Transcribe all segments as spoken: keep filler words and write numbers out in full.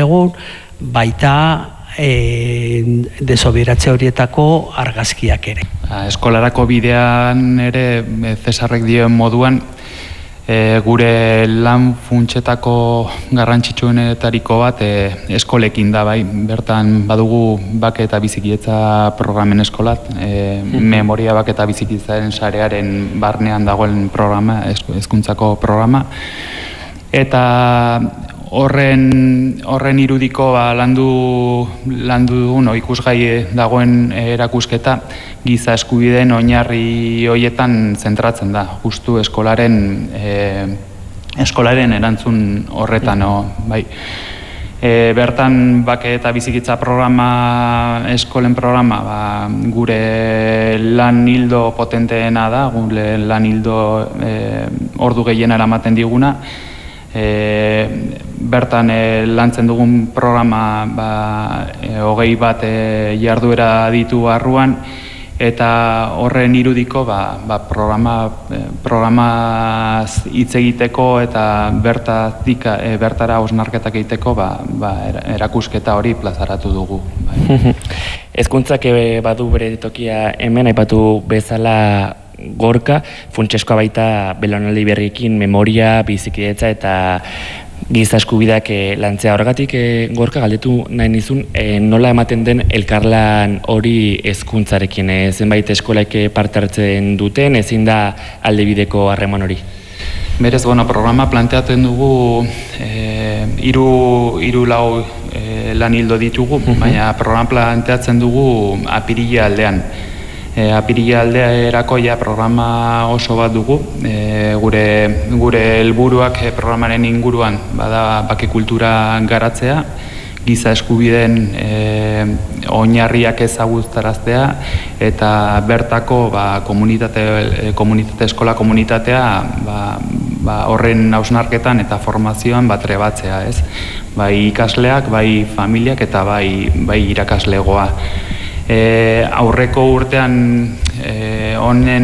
dezakegun, baita e, desoberatze horietako argazkiak ere. Eskolarako bidean ere, Cesarrek dioen moduan, E, gure lan funtsetako garrantzitsuenetariko bat e, eskolekin da, bai. Bertan badugu bake eta bizikidetza programen eskolat, e, memoria bake eta bizikidetzaren sarearen barnean dagoen programa, hezkuntzako programa. Eta horren horren irudiko ba, landu landu dugun o ikusgai dagoen erakusketa giza eskubideen oinarri hoietan zentratzen da, justu eskolaren e, eskolaren erantzun horretan, no, bai. E, bertan bake eta bizikidetza programa, eskolen programa, ba, gure lan hildo potenteena da, gure lan hildo e, ordu gehiena eramaten diguna. E, bertan e, lantzen dugun programa ba, e, hogei bat e, jarduera ditu barruan, eta horren irudiko ba, ba, programa e, programaz hitz egiteko eta bertatik e, bertara hausnarketak egiteko ba, ba, erakusketa hori plazaratu dugu. Bai. Hezkuntzak badu bere tokia hemen aipatu bezala Gorka, funtseskoa baita belaunaldi berriekin memoria, bizikidetza eta giza eskubideak e, lantzea. Horregatik e, Gorka galdetu nahi nizun, e, nola ematen den elkarlan hori hezkuntzarekin, e, zenbait eskolaik parte hartzen duten, ezin da aldebideko harreman hori? Berez, bueno, programa planteatzen dugu e, iru, iru lau e, lan hildo ditugu, baina programa planteatzen dugu apirila aldean. E, apirila aldeerako ja programa oso bat dugu, e, gure gure helburuak e, programaren inguruan bada bake kultura garatzea, giza eskubideen e, oinarriak ezagutaraztea eta bertako ba, komunitate, e, komunitate eskola komunitatea ba, ba, horren hausnarketan eta formazioan ba, trebatzea, ez? Bai ikasleak, bai familiak eta bai, bai irakaslegoa. E, aurreko urtean e, honen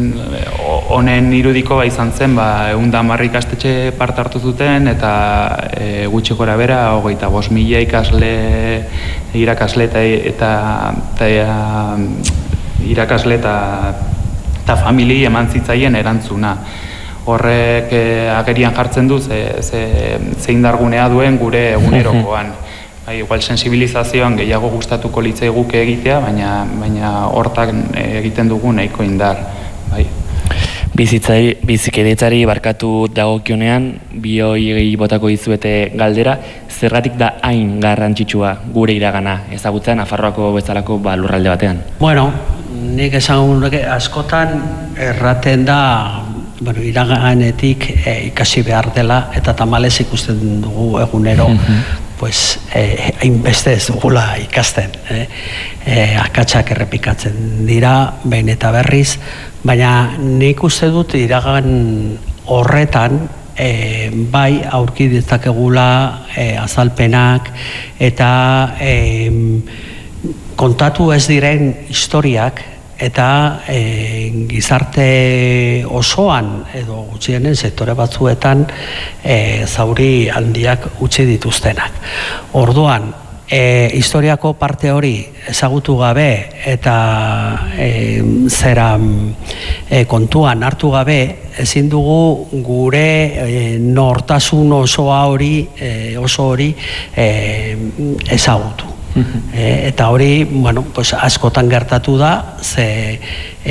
honen irudiko ba izan zen ba ehun eta hamar ikastetxe parte hartu zuten eta e, gutxi gora bera hogeita bost mila ikasle irakasle eta eta, eta irakasle eta eta famili eman zitzaien erantzuna. Horrek e, agerian jartzen du ze, ze, ze indargunea duen gure egunerokoan. Bai, igual sensibilizazioan gehiago gustatuko litzaiguke egitea, baina baina hortan egiten dugu nahiko indar, bai. Bizitzari, bizikidetzari barkatu dagokionean, bioi botako dizuete galdera, zergatik da hain garrantzitsua gure iragana ezagutzen Nafarroako bezalako ba, lurralde batean? Bueno, nik esan askotan erraten da, bueno, iraganetik e, ikasi behar dela eta tamalez ikusten dugu egunero. Pues hainbeste eh, ez dugula ikasten. Eh? Eh, akatsak errepikatzen dira, behin eta berriz, baina nik uste dut iragan horretan eh, bai aurki ditzakegula eh, azalpenak eta eh, kontatu ez diren historiak eta e, gizarte osoan edo gutxienen sektore batzuetan e, zauri handiak utzi dituztenak. Orduan, e, historiako parte hori ezagutu gabe eta e, zera e, kontuan hartu gabe, ezin dugu gure e, nortasun osoa hori, e, oso hori e, ezagutu. E, eta hori, bueno, pues askotan gertatu da, ze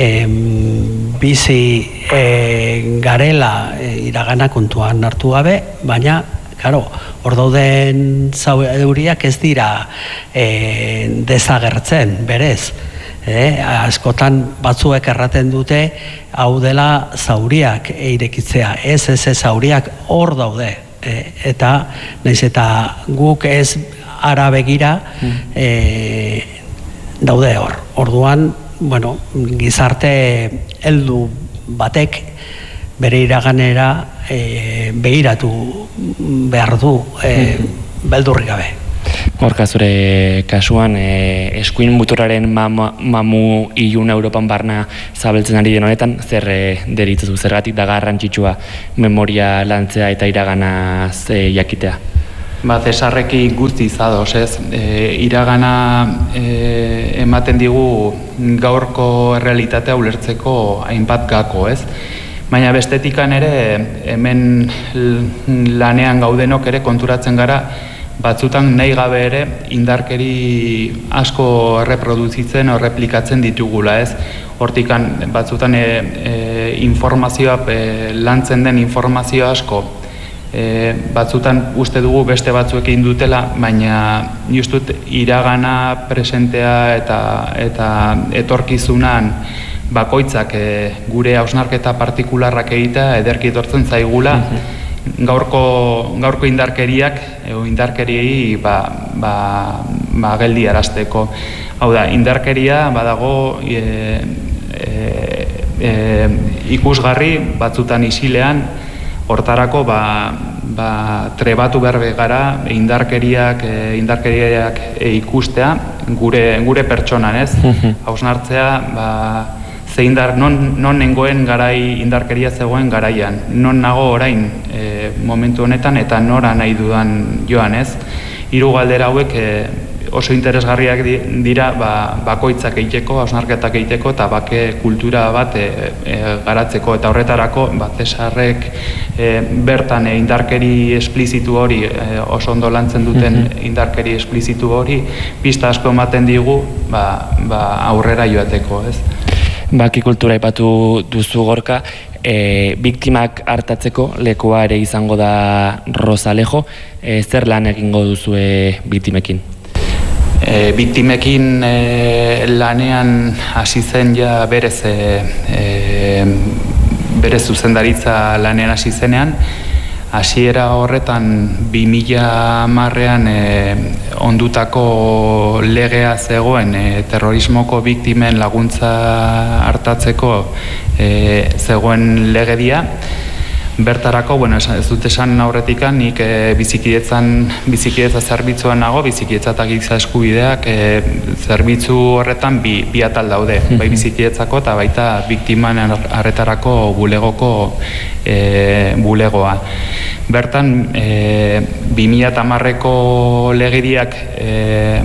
em, bizi e, garela e, iragana kontuan hartu gabe, baina, claro, hor dauden zauriak ez dira e, desagertzen, berez. E, askotan batzuek erraten dute hau dela zauriak irekitzea, ez ez ez zauriak hor daude. E, eta, nahiz eta guk ez ara begira e, daude hor. Orduan, bueno, gizarte heldu batek bere iraganera e, begiratu behar du e, beldurri gabe. Gorka, zure kasuan, e, eskuin muturraren mama, mamu ilun Europan barna zabeltzen ari den honetan, zer e, deritzu, zergatik da garrantzitsua memoria lantzea eta iraganaz e, jakitea? Ba, Cesarrekin guztiz ados, ez? E, iragana e, ematen digu gaurko errealitatea ulertzeko hainbat gako, ez? Baina bestetikan ere, hemen lanean gaudenok ere konturatzen gara, batzutan nahi gabe ere indarkeri asko erreproduzitzen o replikatzen ditugula, ez? Hortikan batzutan e, e, informazioa, e, lantzen den informazio asko, E, batzutan uste dugu beste batzuekin dutela, baina justut iragana, presentea eta, eta etorkizunan bakoitzak e, gure hausnarketa partikularrak egitea ederki etortzen zaigula, gaurko, gaurko indarkeriak, edo indarkeriei ba, ba, ba geldi arazteko. Hau da, indarkeria badago e, e, e, ikusgarri batzutan isilean, hortarako ba, ba, trebatu berbe gara indarkeriak, e, indarkeriak e, ikustea gure, gure pertsonan, ez? Hausnartzea, ba, ze indar, non, non nengoen garai indarkeria zegoen garaian, non nago orain e, momentu honetan eta nora nahi dudan joan, ez? Hiru galdera hauek e, oso interesgarriak dira ba, bakoitzak egiteko, hausnarketak egiteko eta bake kultura bat e, e, garatzeko, eta horretarako ba, Cesarrek e, bertan e, indarkeri esplizitu hori, e, oso ondo lantzen duten indarkeri esplizitu hori pista asko ematen digu ba, ba, aurrera joateko, ez? Baki kultura aipatu duzu Gorka, e, biktimak hartatzeko lekua ere izango da Rosalejo, e, zer lan egingo duzue biktimekin? E, biktimekin e, lanean hasi zen ja berez, e, e, berez zuzendaritza lanean hasi zenean, hasiera horretan bi mila hamarrean e, ondutako legea zegoen e, terrorismoko biktimen laguntza hartatzeko e, zegoen legedia. Bertarako, bueno, ez dut esan aurretikan, nik e, bizikidetzan, bizikidetza zerbitzuan nago, bizikidetza eta giza eskubideak e, zerbitzu horretan bi, bi atal daude, bai bizikidetzako eta baita biktiman arretarako bulegoko e, bulegoa. Bertan, e, bi mila hamarreko legediak e,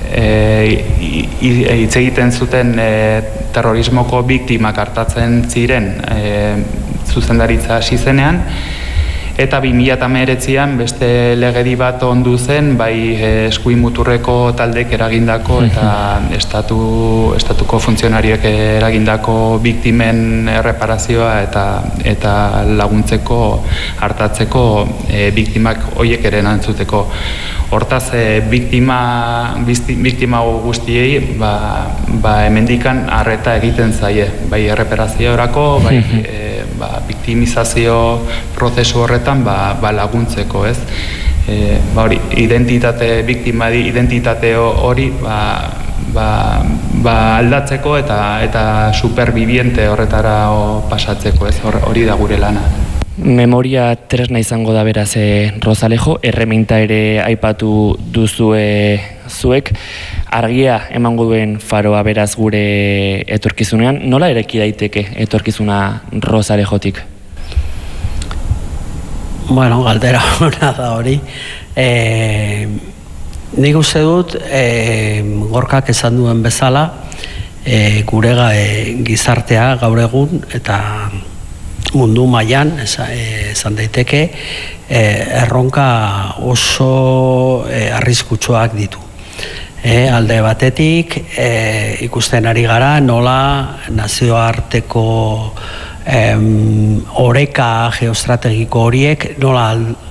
hitz egiten zuten e, terrorismoko biktimak hartatzen ziren e, zuzendaritza hasi zenean, eta bi mila hemeretzian beste legedi bat ondu zen, bai eskuin muturreko taldek eragindako eta estatu, estatuko funtzionariek eragindako biktimen erreparazioa eta, eta laguntzeko, hartatzeko e, biktimak horiek ere entzuteko. Hortaz, e, biktima, biktima guztiei ba, ba hemendikan arreta egiten zaie, bai erreparaziorako, bai e, ba, biktimizazio prozesu horretan ba, ba laguntzeko, ez? E, ba hori, identitate, biktima identitate hori ba, ba, ba aldatzeko eta eta superviviente horretara pasatzeko, ez? Hori da gure lana. Memoria tresna izango da beraz e, Rosalejo, erreminta ere aipatu duzue zuek, argia emango duen faroa beraz gure etorkizunean, nola ereki daiteke etorkizuna Rosalejotik? Bueno, galdera hona da hori. E, nik uste dut, e, Gorkak esan duen bezala, e, gure e, gizartea gaur egun eta mundu mailan esan daiteke e, erronka oso e, arriskutsuak ditu. E, alde batetik e, ikusten ari gara nola nazioarteko em, oreka geostrategiko horiek nola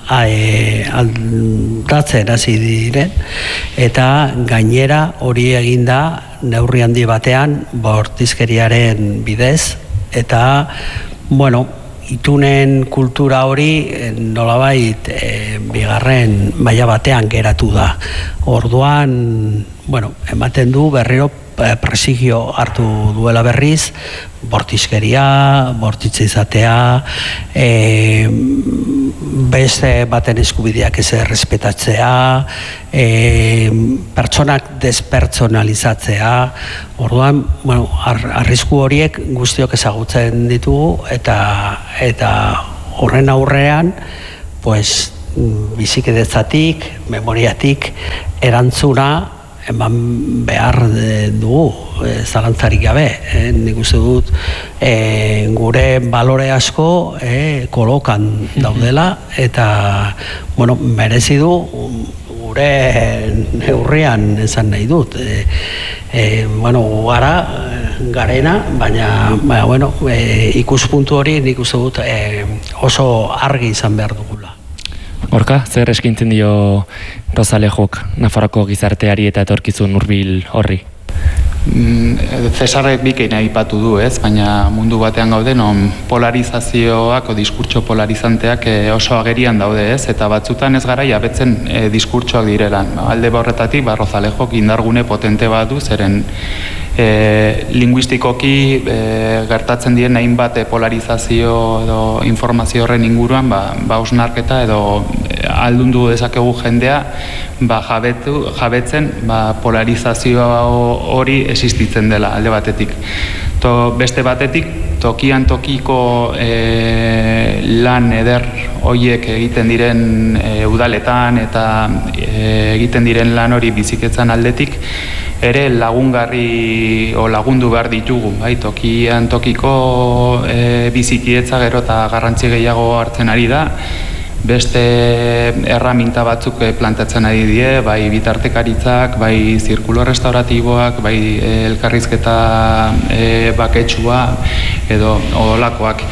aldatzen hasi diren, eta gainera hori eginda neurri handi batean bortizkeriaren bidez, eta bueno, itunen kultura hori nolabait e, bigarren maila batean geratu da. Orduan, bueno, ematen du berriro presigio hartu duela berriz, bortizkeria, bortitza izatea, e, beste baten eskubideak ez errespetatzea, e, pertsonak despertsonalizatzea. Orduan, bueno, ar, arrisku horiek guztiok ezagutzen ditugu, eta eta horren aurrean, pues, bizikidetzatik, memoriatik, erantzuna eman behar dugu, e, zalantzarik gabe. E, nik uste dut e, gure balore asko e, kolokan daudela, eta bueno, merezi du gure neurrian esan nahi dut. E, e, bueno, gara, garena, baina, baina bueno, e, ikuspuntu hori nik uste dut e, oso argi izan behar dugula. Gorka, zer eskintzen dio Rosalejok Nafarroko gizarteari eta etorkizun hurbil horri? Cesarrek bikaina aipatu du, ez? Baina mundu batean gaude non polarizazioak o diskurtso polarizanteak oso agerian daude, ez? Eta batzutan ez gara jabetzen e, diskurtsoak direlan. Alde borretatik, ba, Rosalejok indargune potente bat du, zeren e, linguistikoki e, gertatzen diren hainbat polarizazio edo informazio horren inguruan, ba, ba osnarketa edo aldundu dezakegu jendea, ba, jabetu, jabetzen ba, polarizazio hori existitzen dela alde batetik. To, beste batetik, tokian tokiko e, lan eder horiek egiten diren e, udaletan eta e, egiten diren lan hori biziketzan aldetik, ere lagungarri o lagundu behar ditugu, bai, tokian tokiko e, bizikietza gero eta garrantzi gehiago hartzen ari da, beste erraminta batzuk plantatzen ari die, bai bitartekaritzak, bai zirkulo restauratiboak, bai elkarrizketa e, baketsua edo odolakoak.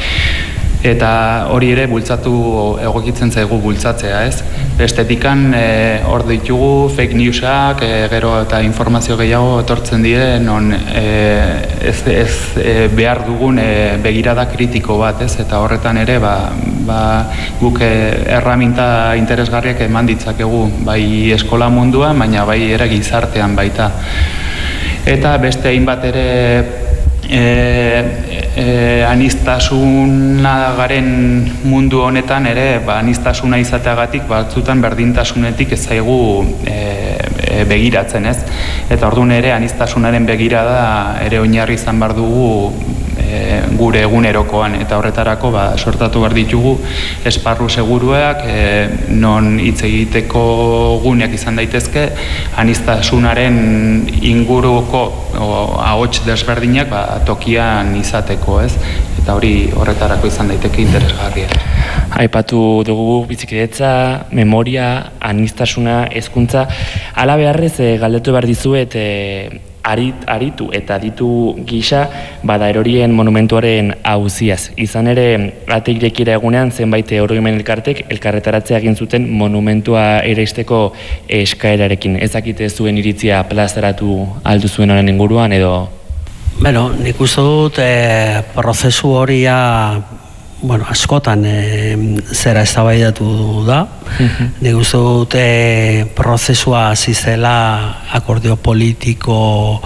Eta hori ere bultzatu egokitzen zaigu bultzatzea, ez? Bestetikan e, hor ditugu fake newsak, e, gero eta informazio gehiago etortzen dire, non e, ez, ez e, behar dugun e, begirada kritiko bat, ez? Eta horretan ere, ba, ba, guk e, erraminta interesgarriak eman ditzakegu, bai eskola munduan, baina bai ere gizartean baita. Eta beste hainbat ere E, e, anistasuna garen mundu honetan ere, ba, anistasuna izateagatik batzutan berdintasunetik ez zaigu e, e, begiratzen, ez? Eta orduan ere anistasunaren begirada ere oinarri izan behar dugu e, gure egunerokoan, eta horretarako ba, sortatu behar ditugu esparru seguruak, e, non hitz egiteko guneak izan daitezke, anistasunaren inguruko o, ahots desberdinak ba, tokian izateko, ez? Eta hori horretarako izan daiteke interesgarria. Aipatu dugu bizikidetza, memoria, anistasuna, hezkuntza. Hala beharrez e, galdetu behar dizuet e, arit, aritu eta ditu gisa bada erorien monumentuaren auziaz. Izan ere, ate irekira egunean zenbait oroimen elkartek elkarretaratzea egin zuten monumentua eraisteko eskaerarekin. Ezakite zuen iritzia plazaratu aldu zuen honen inguruan edo? Bueno, nik uste dut e, prozesu horia bueno, askotan e, zera eztabaidatu da. Mm-hmm. Nik uste dut e, prozesua hasi zela akordio politiko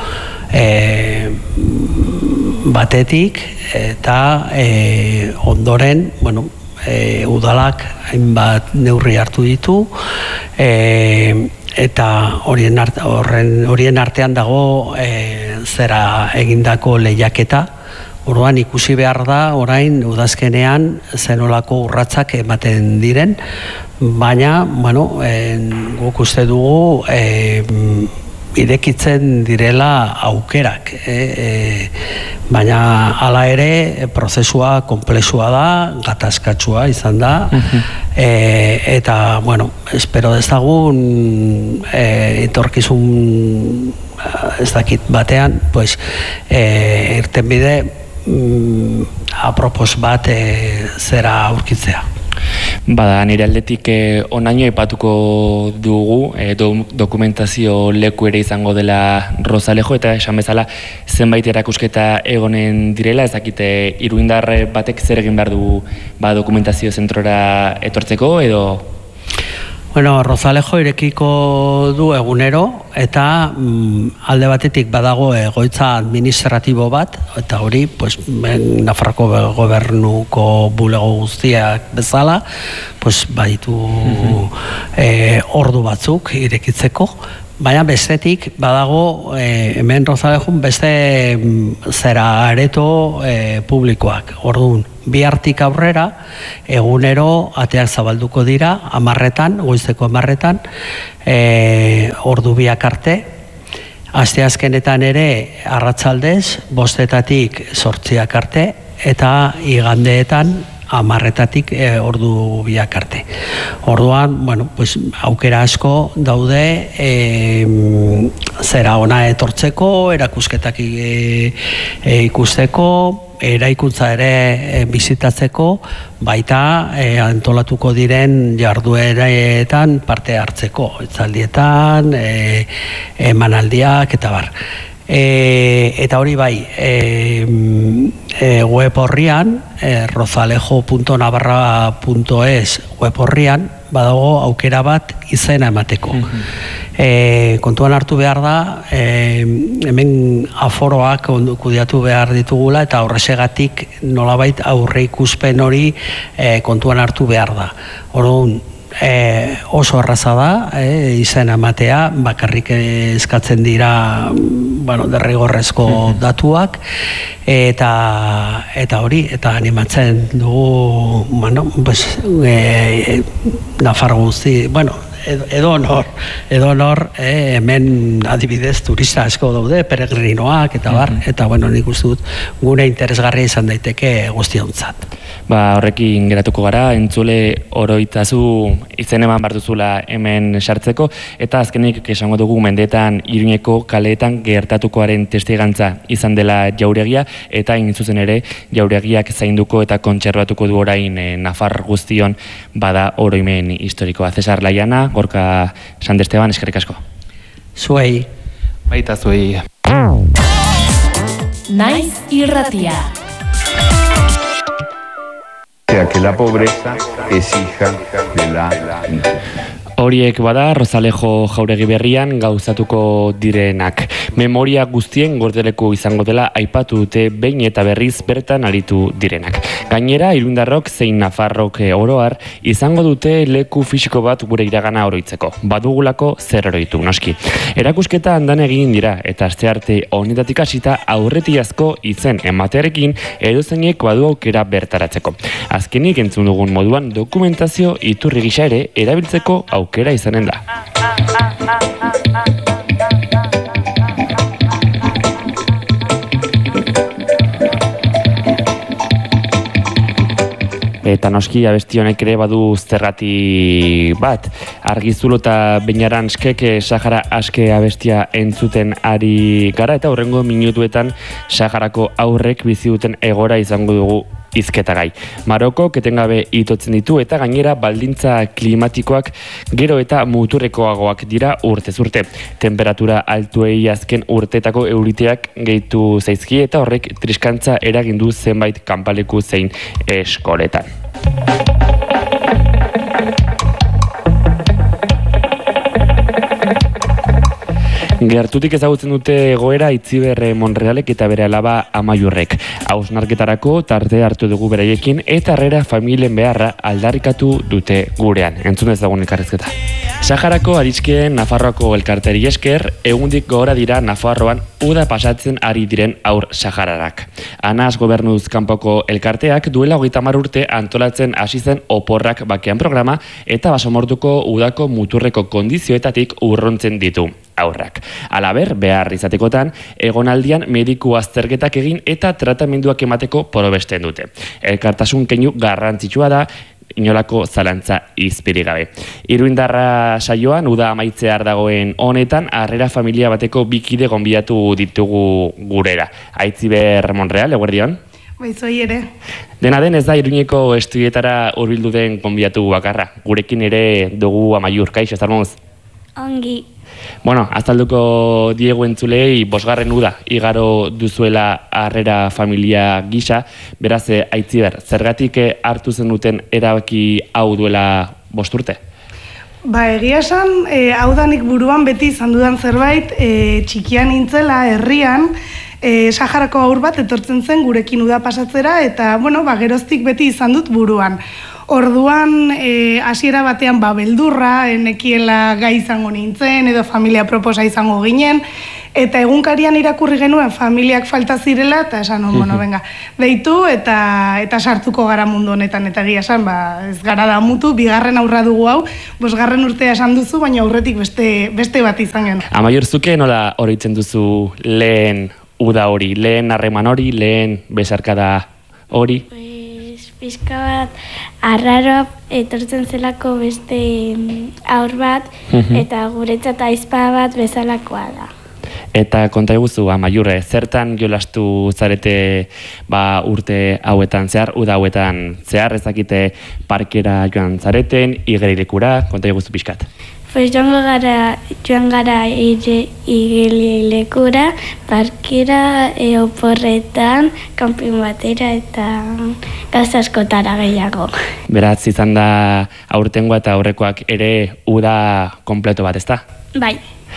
e, batetik eta e, ondoren, bueno, e, udalak hainbat neurri hartu ditu, e, eta horien, art, horren, horien artean dago e, zera egindako lehiaketa. Orduan ikusi behar da orain udazkenean zenolako urratsak ematen diren, baina bueno, e, guk uste dugu e, irekitzen direla aukerak, e, e, baina hala ere prozesua konplexua da, gatazkatsua izan da, e, eta bueno, espero dezagun e, etorkizun ez dakit batean, pues, e, irtenbide mm, apropos bat e, zera aurkitzea. Bada, nire aldetik eh, onaino aipatuko dugu eh, do, dokumentazio leku ere izango dela Rosalejo, eta esan bezala zenbait erakusketa egonen direla, ezakite Iruindar batek zer egin behar du ba, dokumentazio zentrora etortzeko edo? Bueno, Rosalejo irekiko du egunero, eta mm, alde batetik badago egoitza administratibo bat, eta hori pues, Nafarroko gobernuko bulego guztiak bezala, pues, baditu mm-hmm. e, ordu batzuk irekitzeko. Baina bestetik badago e, hemen Rosalejun beste zera areto e, publikoak. Orduan, bihartik aurrera, egunero ateak zabalduko dira, amarretan, goizeko amarretan, e, ordu biak arte. Asteazkenetan ere, arratsaldez, bostetatik zortziak arte, eta igandeetan, amarretatik e, ordu biak arte. Orduan, bueno, pues, aukera asko daude e, zera ona etortzeko, erakusketak e, e, ikusteko, eraikuntza ere e, bizitatzeko, baita e, antolatuko diren jardueretan parte hartzeko, itzaldietan, e, emanaldiak eta bar. E, eta hori bai, e, e, web horrian, e, rozalejo punto navarra punto es web horrian, badago aukera bat izena emateko. Mm-hmm. E, kontuan hartu behar da, e, hemen aforoak kudeatu behar ditugula, eta horresegatik nolabait aurre ikuspen hori e, kontuan hartu behar da. Orduan, E, oso erraza da, e, izena ematea, bakarrik eskatzen dira bueno, derrigorrezko datuak, eta eta hori, eta animatzen dugu, bueno, pues, e, Nafar guzti, bueno, edo nor, edo nor, eh, hemen adibidez turista asko daude, peregrinoak, eta bar, eta bueno, nik uste dut gure interesgarria izan daiteke guztiontzat. Ba, horrekin geratuko gara, entzule oroitzazu izen eman bartuzula hemen sartzeko, eta azkenik esango dugu mendeetan Iruñeko kaleetan gertatukoaren testigantza izan dela jauregia, eta hain zuzen ere jauregiak zainduko eta kontserbatuko du orain e, Nafar guztion bada oroimen historikoa. Cesar Laiana, Gorka Sandesteban, eskerrik asko. Zuei. Baita zuei. Naiz irratia. Que la pobreza es hija de la Horiek bada Rozalejo jauregi berrian gauzatuko direnak. Memoria guztien gordeleku izango dela aipatu dute behin eta berriz bertan aritu direnak. Gainera, Irundarrok zein Nafarrok oroar izango dute leku fisiko bat gure iragana oroitzeko. Badugulako zer oroitu, noski. Erakusketa handan egin dira eta astearte honetatik hasita aurretiazko izen ematearekin edozeinek badu aukera bertaratzeko. Azkenik entzun dugun moduan dokumentazio iturri gisa ere erabiltzeko aukera izanen da. Eta noski abesti honek ere badu zergati bat. Argizulo eta Beñaranskek Sahara aske abestia entzuten ari gara, eta hurrengo minutuetan Saharako aurrek bizi duten egora izango dugu hizketagai. Maroko etengabe itotzen ditu eta gainera baldintza klimatikoak gero eta muturrekoagoak dira urtez urte. Temperatura altuei azken urtetako euriteak gehitu zaizki eta horrek triskantza eragindu zenbait kanpaleku zein eskoletan. Gertutik ezagutzen dute egoera Itziber Monrealek eta bere alaba Amaiurrek. Hausnarketarako tarte hartu dugu beraiekin eta harrera familien beharra aldarrikatu dute gurean. Entzun ezagun elkarrizketa. Saharako ariskeen Nafarroako elkarteri esker, egundik gora dira Nafarroan uda pasatzen ari diren aur sahararak. Anas gobernuz kanpoko elkarteak duela hogeita hamar urte antolatzen hasi zen oporrak bakean programa eta basomortuko udako muturreko kondizioetatik urrontzen ditu aurrak. Alaber, behar izatekotan, egonaldian mediku azterketak egin eta tratamenduak emateko probesten dute. Elkartasun keinu garrantzitsua da, inolako zalantza izpiri gabe. Iruindarra saioan, uda amaitzear dagoen honetan, harrera familia bateko bikide gonbidatu ditugu gurera. Aitziber Monreal, eguerdion? Baizoi ere. Dena den ez da Iruñeko estudietara hurbildu den gonbidatu bakarra. Gurekin ere dugu Amaiur, kaixo, zarmoz? Ongi. Bueno, azalduko Diego entzulei bosgarren uda igaro duzuela harrera familia gisa, beraz Aitziber, zergatik hartu zen duten erabaki hau duela bost urte? Ba, egia esan, e, hau da nik buruan beti izan dudan zerbait, e, txikian nintzela herrian, e, Saharako haur bat etortzen zen gurekin uda pasatzera, eta, bueno, ba, geroztik beti izan dut buruan. Orduan, e, hasiera batean ba, beldurra, enekiela gai izango nintzen, edo familia proposa izango ginen, eta egunkarian irakurri genuen familiak falta zirela, eta esan, oh, bueno, venga, deitu eta eta sartuko gara mundu honetan, eta egia esan, ba, ez gara da mutu, bigarren aurra dugu hau, bosgarren urtea esan duzu, baina aurretik beste, beste bat izan genuen. Amaiur, zuke nola horitzen duzu lehen uda hori, lehen harreman hori, lehen besarkada hori? Pizka bat, arraroa etortzen zelako beste aur bat, eta guretzat aizpa bat bezalakoa da. Eta konta eguzu, Amaiurre, zertan jolastu zarete ba, urte hauetan zehar, uda hauetan zehar, ezakite parkera joan zareten, igerilekura, konta eguzu pixkat. Pues joango gara, joan gara igerilekura, parkera, e, oporretan, kanpin batera eta gauza askotara gehiago. Beraz, izan da aurtengoa eta aurrekoak ere uda kompleto bat, ezta? Bai.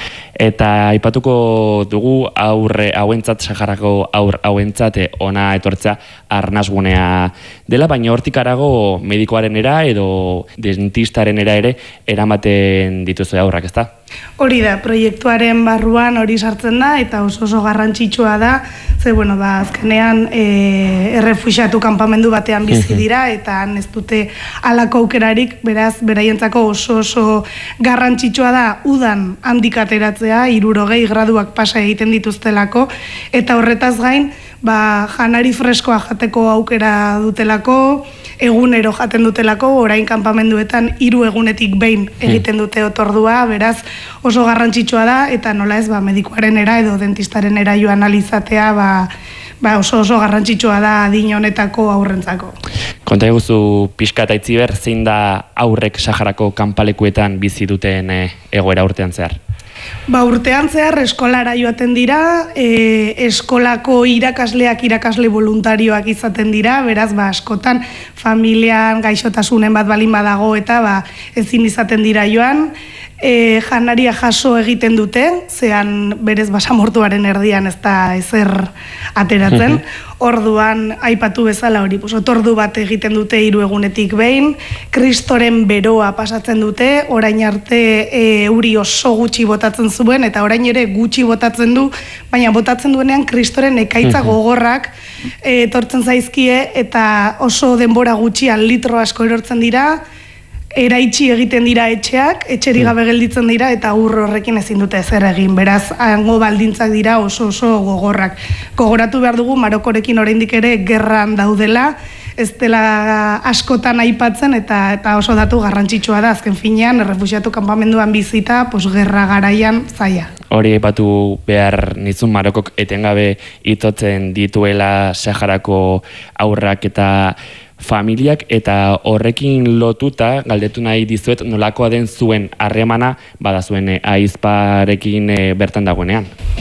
Eta aipatuko dugu aurre hauentzat, Saharako aur hauentzat ona etortzea arnasgunea dela, baina hortik harago medikoarenera edo dentistarenera ere eramaten dituzu aurrak, ezta? Hori da, proiektuaren barruan hori sartzen da, eta oso oso garrantzitsua da, ze, bueno, ba, azkenean e, errefuxiatu kanpamendu batean bizi dira, eta ez dute halako aukerarik, beraz, beraientzako oso oso garrantzitsua da udan handik ateratzea, hirurogei graduak pasa egiten dituztelako, eta horretaz gain, ba, janari freskoa jateko aukera dutelako, egunero jaten dutelako, orain kanpamenduetan hiru egunetik behin egiten dute otordua, beraz oso garrantzitsua da, eta nola ez, ba, medikoarenera edo dentistarenera joan alizatea, ba, ba, oso oso garrantzitsua da adin honetako aurrentzako. Konta eguzu pixka eta itziber, zein da aurrek Saharako kanpalekuetan bizi duten e, egoera urtean zehar? Ba, urtean zehar eskolara joaten dira, e, eskolako irakasleak irakasle voluntarioak izaten dira, beraz, ba, askotan familian gaixotasunen bat balin badago eta ba, ezin izaten dira joan, e, janaria jaso egiten dute, zean berez basamortuaren erdian ez da ezer ateratzen, orduan aipatu bezala hori, pues, otordu bat egiten dute hiru egunetik behin, kristoren beroa pasatzen dute, orain arte e, euri oso gutxi botatzen zuen, eta orain ere gutxi botatzen du, baina botatzen duenean kristoren ekaitza gogorrak e, etortzen zaizkie, eta oso denbora gutxian litro asko erortzen dira, eraitsi egiten dira etxeak, etxeri gabe gelditzen dira, eta ur horrekin ezin dute ezer egin. Beraz, hango baldintzak dira oso oso gogorrak. Gogoratu behar dugu, Marokorekin oraindik ere gerran daudela, ez dela askotan aipatzen, eta eta oso datu garrantzitsua da, azken finean, errefuxiatu kanpamenduan bizita, pues, gerra garaian zaila. Hori aipatu behar nizun, Marokok etengabe itotzen dituela Saharako aurrak eta familiak, eta horrekin lotuta galdetu nahi dizuet nolakoa den zuen harremana bada zuen aizparekin e, bertan dagoenean.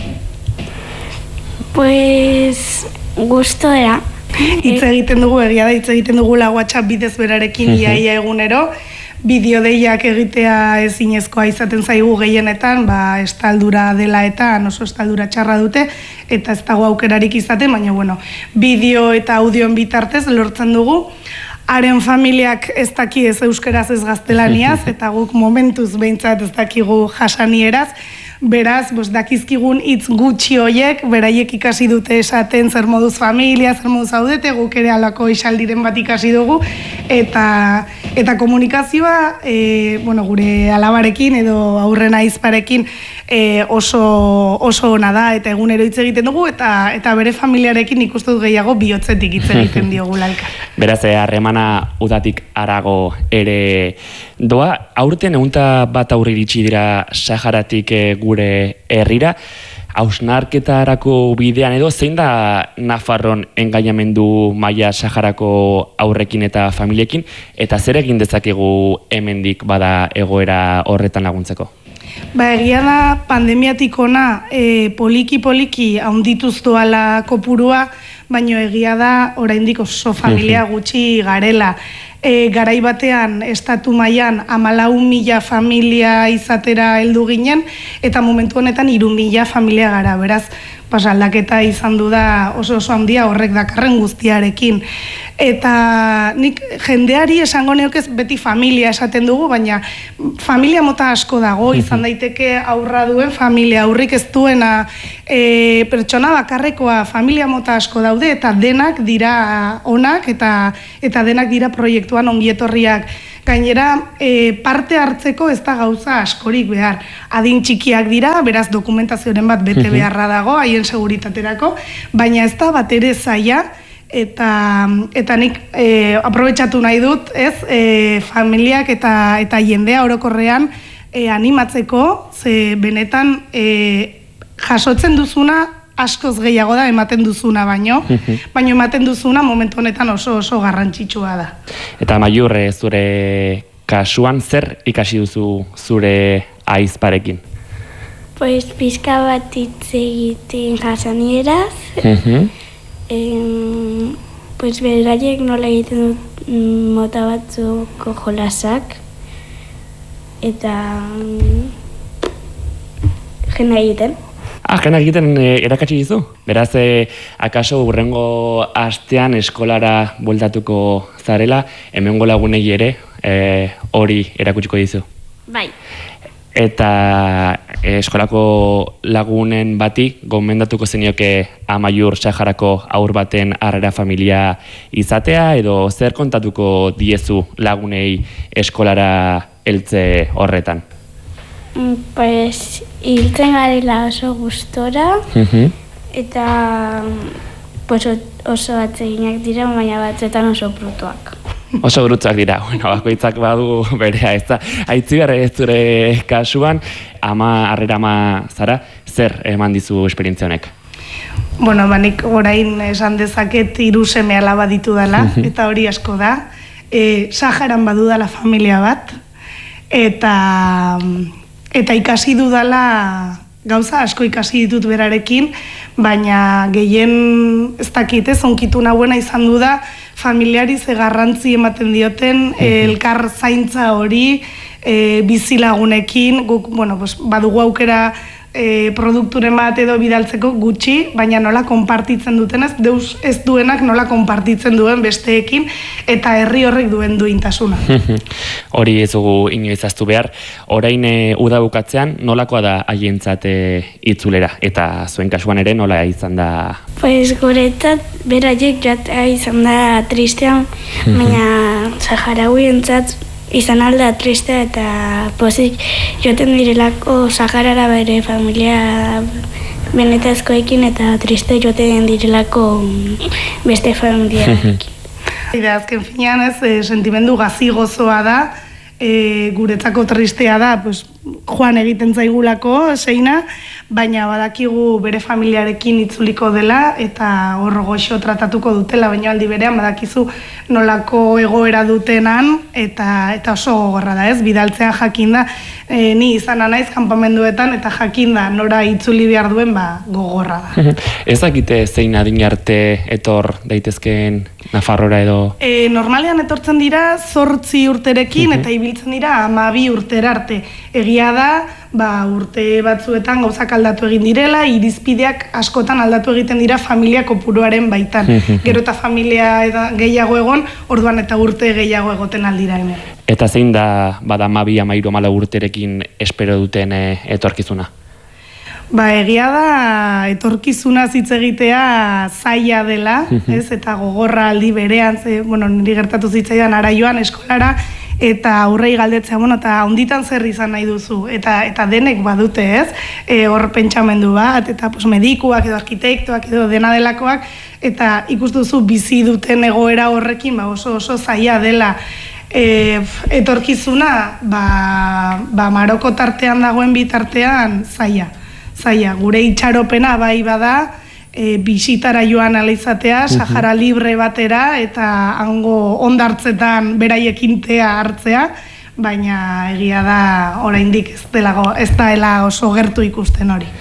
Pues gustoa. Hitz egiten dugu, egia da, hitz egiten dugula WhatsApp bidez berarekin iaia egunero, bideodeiak egitea ezinezkoa izaten zaigu gehienetan, ba, estaldura dela eta oso estaldura txarra dute, eta ez dago aukerarik izaten, baina, bueno, bideo eta audioen bitartez lortzen dugu. Haren familiak ez daki ez euskeraz ez gaztelaniaz, eta guk momentuz behintzat ez dakigu jasanieraz, beraz, bos, dakizkigun hitz gutxi hoiek, beraiek ikasi dute esaten zer moduz familia, zer moduz zaudete, guk ere halako isaldiren bat ikasi dugu, eta eta komunikazioa, e, bueno, gure alabarekin edo aurrena aizparekin e, oso, oso ona da, eta egunero hitz egiten dugu, eta eta bere familiarekin ikustu gehiago bihotzetik hitz egiten diogu lalka. Beraz, harremana udatik harago ere doa, aurten egunta bat aurri iritsi dira Saharatik e, gure herrira, hausnarketarako bidean edo, zein da Nafarron engainamendu maila Saharako aurrekin eta familiekin, eta zer egin dezakegu hemendik bada egoera horretan laguntzeko? Ba, egia da pandemiatik ona e, poliki-poliki haundituz doala kopurua, baino egia da oraindik oso familia gutxi garela. E, garai batean estatu mailan hamalau mila familia izatera heldu ginen, eta momentu honetan hiru mila familia gara, beraz, pas aldaketa izan du da oso oso handia horrek dakarren guztiarekin. Eta nik jendeari esango neokez beti familia esaten dugu, baina familia mota asko dago, izan daiteke aurra duen familia, aurrik ez duena e, pertsona bakarrekoa familia mota asko daude, eta denak dira onak, eta, eta denak dira proiektuan ongietorriak. Gainera, e, parte hartzeko ez da gauza askorik behar. Adin txikiak dira, beraz dokumentazioaren bat bete beharra dago, haien seguritaterako, baina ez da bat ere zaila, eta, eta nik e, aprobetxatu nahi dut, ez, e, familiak eta, eta jendea orokorrean e, animatzeko, ze benetan e, jasotzen duzuna askoz gehiago da ematen duzuna baino, baino ematen duzuna momentu honetan oso oso garrantzitsua da. Eta Maiur, zure kasuan zer ikasi duzu zure aizparekin? Pues pizka bat hitz egiten jasanieraz, Uh-huh. em, pues beraiek nola egiten dut mota batzuko jolasak, eta mm, jena egiten. Ah, jena egiten e, erakatsi dizu? Beraz, e, akaso urrengo astean eskolara bueltatuko zarela, hemengo lagunei ere e, hori erakutsiko dizu. Bai. Eta e, eskolako lagunen bati gomendatuko zenioke Amaiur Saharako haur baten harrera familia izatea, edo zer kontatuko diezu lagunei eskolara heltze horretan? Mm, Pues hiltzen garela oso gustora, Uh-huh. eta pues, oso atseginak dira, baina batzuetan oso brutuak. Oso brutzak dira, bueno, bakoitzak badu berea, ez da. Aitziber, ez zure kasuan, ama, harrera ama zara, zer eman dizu esperientzia honek? Bueno, banik orain esan dezaket hiru seme alaba ditu dela, eta hori asko da. E, Saharan badudala familia bat, eta, eta ikasi dudala gauza asko ikasi ditut berarekin, baina gehien ez dakit ez, onkitu nahuena izan du da, familiari ze garrantzi ematen dioten, elkar zaintza hori, e, bizilagunekin, guk, bueno, pues, badugu aukera e, produkturen bat edo bidaltzeko gutxi, baina nola konpartitzen dutenez, deus ez duenak nola konpartitzen duen besteekin, eta herri horrek duen duintasuna. Hori ez dugu inoiz ahaztu behar. Orain e, uda bukatzean nolakoa da haientzat e, itzulera, eta zuen kasuan ere nola izan da? Pues guretzat beraiek joatea izan da tristean, baina saharauientzat izan alda tristea eta pozik joaten direlako Saharara bere familia benetazkoekin eta triste joaten direlako beste familiarekin. Eta azken finean ez, e, sentimendu gazi gozoa da, e, guretzako tristea da, pues, joan egiten zaigulako, zeina, baina badakigu bere familiarekin itzuliko dela, eta hor goxo tratatuko dutela, baina aldi berean badakizu nolako egoera dutenan, eta eta oso gogorra da ez, bidaltzea jakinda, e, ni izana naiz kanpamenduetan, eta jakinda nora itzuli behar duen, ba, gogorra da. Ez dakite zein adin arte etor daitezkeen Nafarrora edo? E, normalean etortzen dira zortzi urterekin eta ibiltzen dira hamabi urtera arte. Egia da, ba, urte batzuetan gauzak aldatu egin direla, irizpideak askotan aldatu egiten dira familia kopuruaren baitan. Gero eta familia eda, gehiago egon, orduan eta urte gehiago egoten aldira hemen. Eta zein da bada hamabi hamairu hamalau urterekin espero duten e, etorkizuna? Ba, egia da, etorkizuna hitz egitea zaila dela, ez, eta gogorra aldi berean, ze, bueno, niri gertatu zitzaidan ara joan eskolara, eta aurrei galdetzea, bueno, eta onditan zer izan nahi duzu, eta eta denek badute, ez, e, hor pentsamendu bat, eta pues, medikuak edo arkitektoak edo dena delakoak, eta ikustuzu bizi duten egoera horrekin, ba, oso oso zaila dela. E, etorkizuna, ba, ba, Maroko tartean dagoen bitartean zaila. Zaila, gure itxaropena bai bada, e, bisitara joan alizatea, Sahara libre batera, eta hango ondartzetan beraiekin tea hartzea, baina egia da oraindik ez delago, ez daela oso gertu ikusten hori.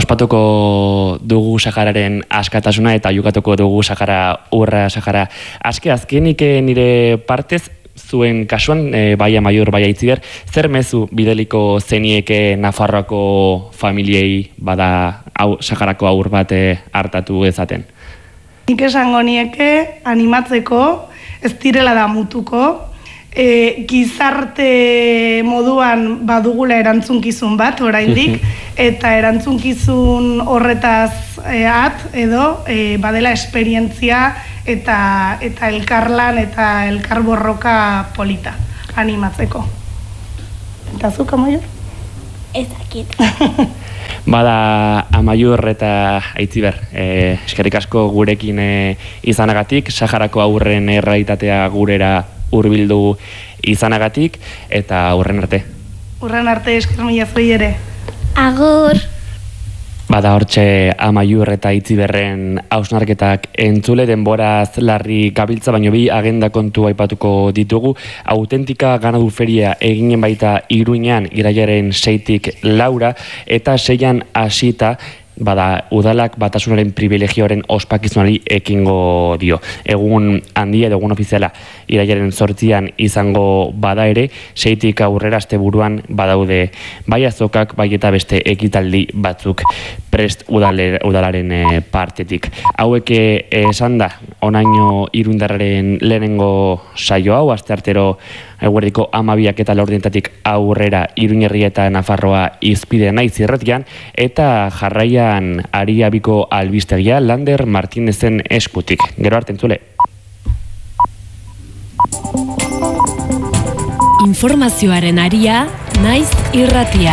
Ospatuko dugu Sahararen askatasuna eta jukatuko dugu Sahara urra Sahara. Aske azkenik nire partez, zuen kasuan, e, bai Amaiur, bai Aitziber, zer mezu bideliko zenieke Nafarroako familiei bada hau, Saharako aur bat hartatu ezaten? Nik esango nieke animatzeko, ez direla da mutuko, e, gizarte moduan badugula erantzunkizun bat oraindik, eta erantzunkizun horretaz e, at edo e, badela esperientzia eta eta elkarlan eta elkarborroka polita animatzeko. Eta zuk, Amaiur? Ez dakit. Bada Amaiur eta Aitziber, e, eskerrik asko gurekin e, izanagatik, Saharako aurren errealitatea gurera hurbildu izanagatik, eta aurren arte. Urren arte, esker mila zuei ere. Agur! Bada hortxe Amaiur eta Aitziberren hausnarketak entzule, denboraz larri gabiltza, baino bi agenda kontu aipatuko ditugu. Autentika ganadu feria eginen baita Iruñean irailaren seitik laura, eta seian hasita bada udalak batasunaren privilegioaren ospakizunari ekingo dio. Egun handia edo egun ofiziala irailaren zortzian izango bada ere, seitik aurrera asteburuan badaude bai azokak, bai eta beste ekitaldi batzuk prest udale, udalaren e, partetik. Hauek esan da, onaino irundarraren lehenengo saio hau, asteartero eguerdiko amabiak eta laurdientatik aurrera Iruñerri eta Nafarroa izpide naiz irratian, eta jarraian Ariabiko albistegia Lander Martinezen eskutik. Gero arte entzule. Informazioaren aria, naiz irratia.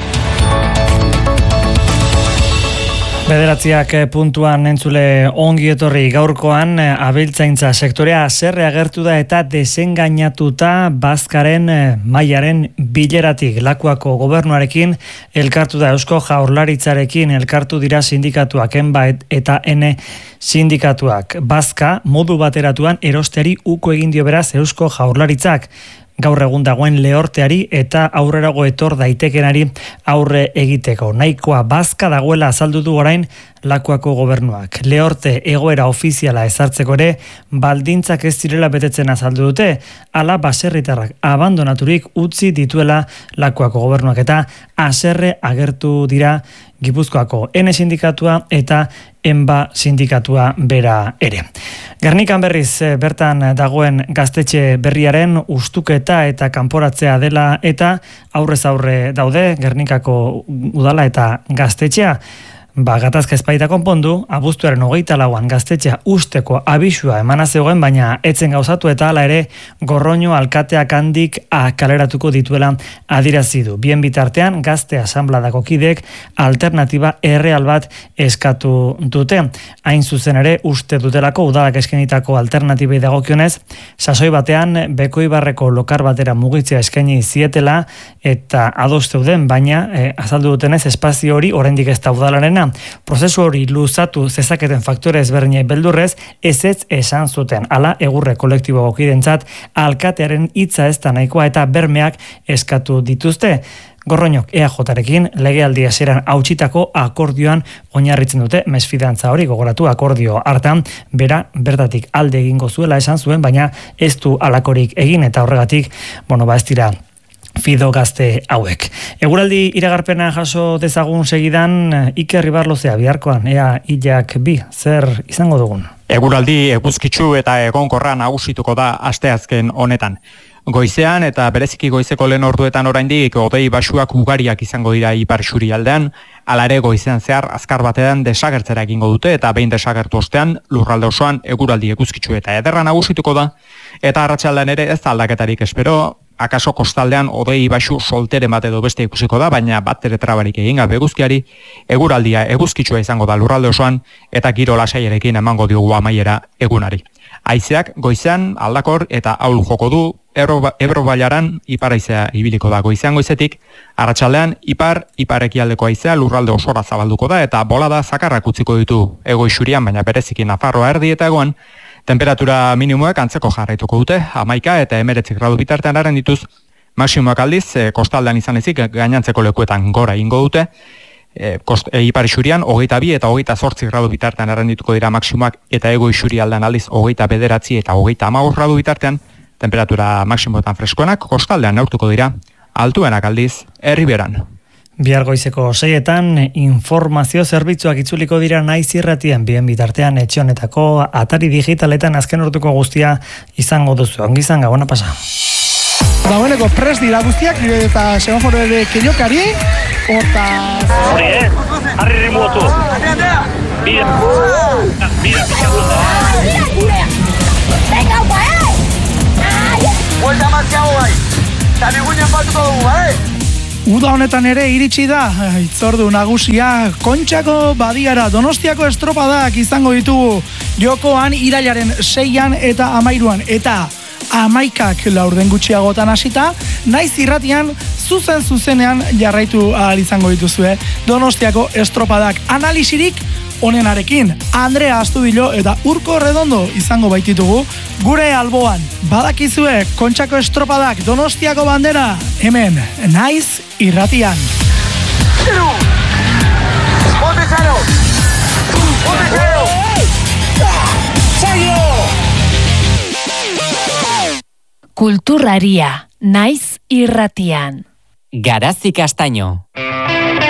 Bederatziak puntuan entzule ongi etorri gaurkoan abeltzaintza sektorea haserre agertu da eta desengainatuta bazkaren mailaren bileratik. Lakuako gobernuarekin elkartu da, Eusko Jaurlaritzarekin elkartu dira sindikatuak, enba eta ene sindikatuak. Bazka modu bateratuan erosteari uko egin dio beraz Eusko Jaurlaritzak. Gaur egun dagoen lehorteari eta aurrerago etor daitekenari aurre egiteko. Nahikoa bazka dagoela azaldu du orain Lakuako gobernuak. Lehorte egoera ofiziala ezartzeko ere baldintzak ez direla betetzen azaldu dute, ala baserritarrak abandonaturik utzi dituela Lakuako gobernuak, eta haserre agertu dira Gipuzkoako ene sindikatua eta enba sindikatua bera ere. Gernikan berriz bertan dagoen gaztetxe berriaren ustuketa eta kanporatzea dela eta aurrez aurre daude Gernikako udala eta gaztetxea. Ba, gatazka ezpaita konpondu, abuztuaren hogeita lauan gaztetxea usteko abisua emana zegoen, baina etzen gauzatu eta hala ere Gorroño alkateak handik kaleratuko dituela adirazi du. Bien bitartean gazte asanbladako kidek alternatiba erreal bat eskatu dute. Hain zuzen ere uste dutelako udalak eskenitako alternatibei dagokionez, sasoi batean Bekoibarreko lokar batera mugitzea eskaini zietela eta ados zeuden, baina eh, azaldu dutenez espazio hori oraindik ez da udalarena. Prozesu hori luzatu zezaketen faktore ezberdinei beldurrez ezetz esan zuten. Hala egurre kolektibo gokidentzat alkatearen hitza ez da nahikoa eta bermeak eskatu dituzte. Gorroñok E A J-rekin legealdi hasieran hautsitako akordioan oinarritzen dute mesfidantza hori. Gogoratu akordio hartan bera bertatik alde egingo zuela esan zuen, baina ez du alakorik egin eta horregatik, bueno, ba ez dira fido gazte hauek. Eguraldi iragarpena jaso dezagun segidan Iker Ibarlozea biharkoan, ea hilak bi, zer izango dugun? Eguraldi eguzkitsu eta egonkorra nagusituko da asteazken honetan. Goizean eta bereziki goizeko lehen orduetan oraindik hodei basuak ugariak izango dira ipar isurialdean, hala ere goizean zehar azkar batean desagertzera egingo dute eta behin desagertu ostean lurralde osoan eguraldi eguzkitsu eta ederra nagusituko da, eta arratsaldean ere ez da aldaketarik espero. Akaso kostaldean hodei basu solteren bat edo beste ikusiko da, baina bat ere trabarik egin gabe eguzkiari, eguraldia eguzkitsua izango da lurralde osoan eta giro lasaiarekin emango diogu amaiera egunari. Haizeak goizean aldakor eta ahul joko du, Ebro bailaran ipar haizea ibiliko da goizean goizetik, arratsaldean ipar iparekialdeko haizea lurralde osora zabalduko da eta bolada zakarrak utziko ditu hego isurian, baina bereziki Nafarroa erdi eta egoan. Temperatura minimoak antzeko jarraituko dute, hamaika eta emeretzi gradu bitartean haren dituz, maximoak aldiz, e, kostaldean izan ezik, gainantzeko lekuetan gora ingo dute, e, kost, e, ipar isurian, hogeita bi eta hogeita zortzi gradu bitartean haren dituko dira maximoak, eta ego isuri aldean aldiz, hogeita bederatzi eta hogeita hamabost gradu bitartean, temperatura maximoetan freskoenak, kostaldean neurtuko dira, altuenak aldiz, herriberan. Bihar goizeko seietan informazio zerbitzuak itzuliko dira Naiz Irratian, bien bitartean etxe honetako atari digitaletan azken orduko guztia izango duzu. Ongi izan, gabona pasa. Dagoeneko prest dira guztiak, eta semaforo ere keinokari, hortaz... Hori, eh? Harri rimuotu. Bida, bida pixaguta. Venga, guai! Buelta mazkiago bai, eta bigunen batuko dugu, bai? Uda honetan ere iritsi da, itzordu nagusia, Kontxako badiara Donostiako estropadak izango ditugu jokoan irailaren seian eta amairuan, eta amaikak laurden gutxiagotan hasita, Naiz Irratian zuzen zuzenean jarraitu ahal izango dituzue Donostiako estropadak analisirik onenarekin. Andrea Astudillo eta Urko Redondo izango baititugu gure alboan. Badakizue Kontxako estropadak Donostiako bandera hemen Naiz Irratian. Kulturraria Naiz Irratian. Garazi Castaño.